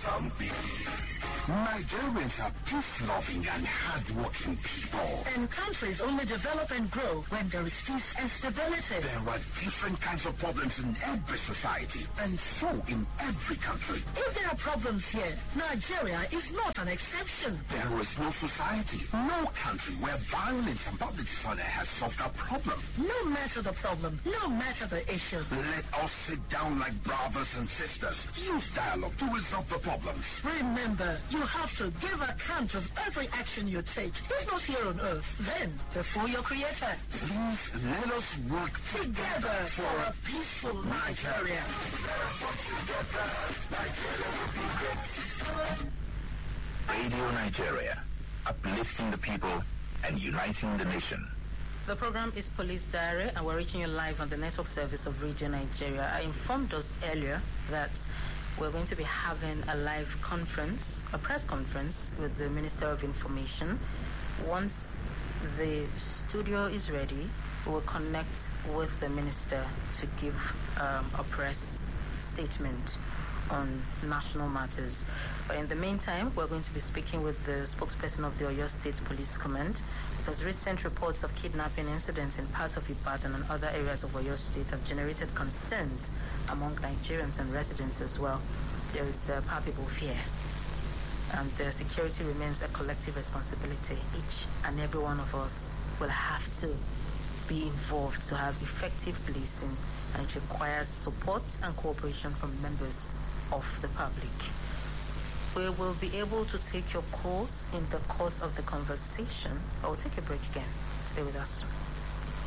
Nigerians are peace-loving and hard-working people. And countries only develop and grow when there is peace and stability. There are different kinds of problems in every society, and so in every country. If there are problems here, Nigeria is not an exception. There is no society, no country where violence and public disorder has solved a problem. No matter the problem, no matter the issue. Let us sit down like brothers and sisters. Use dialogue to resolve the problems. Remember, you have to give account of every action you take, if not here on earth, then before your creator. Please let us work together for a peaceful Nigeria. Radio Nigeria, uplifting the people and uniting the nation. The program is Police Diary, and we're reaching you live on the network service of Radio Nigeria. I informed us earlier that we're going to be having a live conference, a press conference with the Minister of Information. Once the studio is ready, we will connect with the Minister to give a press statement on national matters. But in the meantime, we're going to be speaking with the spokesperson of the Oyo State Police Command, because recent reports of kidnapping incidents in parts of Ibadan and other areas of Oyo State have generated concerns among Nigerians and residents as well. There is palpable fear, and security remains a collective responsibility. Each and every one of us will have to be involved to have effective policing, and it requires support and cooperation from members of the public. We will be able to take your calls in the course of the conversation. I will take a break again. Stay with us.